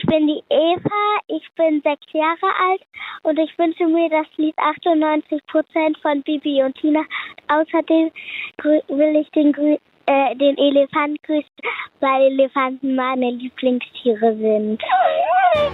bin die Eva, ich bin 6 Jahre alt und ich wünsche mir das Lied 98% von Bibi und Tina. Außerdem will ich den Elefant grüßen, weil Elefanten meine Lieblingstiere sind.